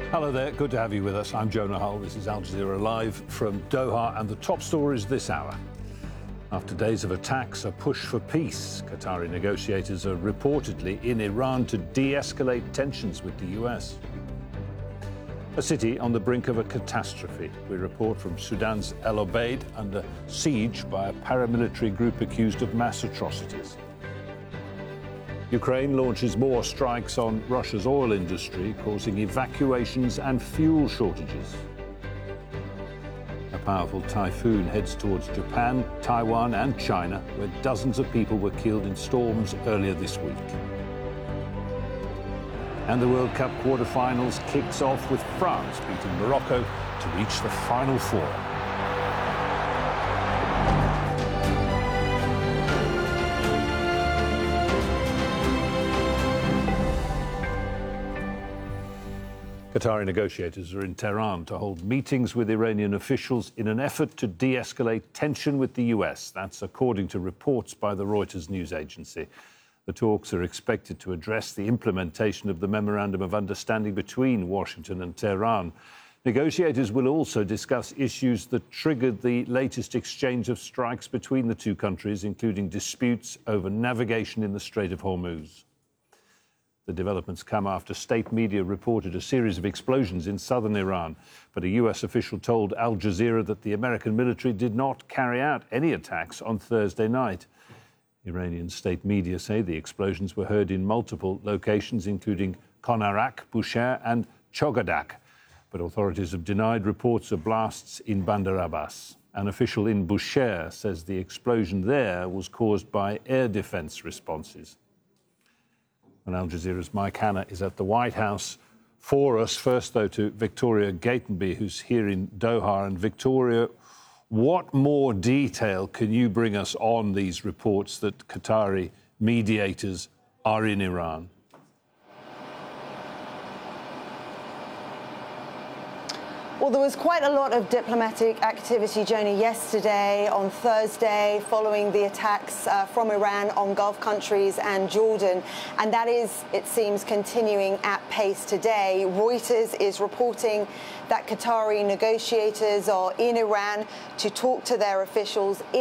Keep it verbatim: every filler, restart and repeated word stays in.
Hello there, good to have you with us. I'm Jonah Hull. This is Al Jazeera Live from Doha, and the top stories this hour. After days of attacks, a push for peace. Qatari negotiators are reportedly in Iran to de-escalate tensions with the U S. A city on the brink of a catastrophe. We report from Sudan's El Obeid under siege by a paramilitary group accused of mass atrocities. Ukraine launches more strikes on Russia's oil industry, causing evacuations and fuel shortages. A powerful typhoon heads towards Japan, Taiwan and China, where dozens of people were killed in storms earlier this week. And the World Cup quarter-finals kicks off with France beating Morocco to reach the Final Four. Qatari negotiators are in Tehran to hold meetings with Iranian officials in an effort to de-escalate tension with the U S. That's according to reports by the Reuters news agency. The talks are expected to address the implementation of the Memorandum of Understanding between Washington and Tehran. Negotiators will also discuss issues that triggered the latest exchange of strikes between the two countries, including disputes over navigation in the Strait of Hormuz. The developments come after state media reported a series of explosions in southern Iran, but a U S official told Al Jazeera that the American military did not carry out any attacks on Thursday night. Iranian state media say the explosions were heard in multiple locations, including Konarak, Bushehr and Chogadak, but authorities have denied reports of blasts in Bandar Abbas. An official in Bushehr says the explosion there was caused by air defense responses. And Al Jazeera's Mike Hanna is at the White House for us. First, though, to Victoria Gatenby, who's here in Doha. And Victoria, what more detail can you bring us on these reports that Qatari mediators are in Iran? Well, there was quite a lot of diplomatic activity, Joni, yesterday, on Thursday, following the attacks uh, from Iran on Gulf countries and Jordan. And that is, it seems, continuing at pace today. Reuters is reporting that Qatari negotiators are in Iran to talk to their officials in